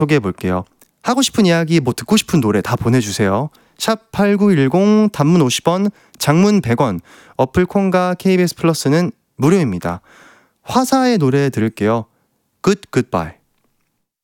소개해 볼게요. 하고 싶은 이야기, 뭐 듣고 싶은 노래 다 보내주세요. 샵 8910 단문 50원, 장문 100원, 어플 콩과 KBS 플러스는 무료입니다. 화사의 노래 들을게요. Good Goodbye.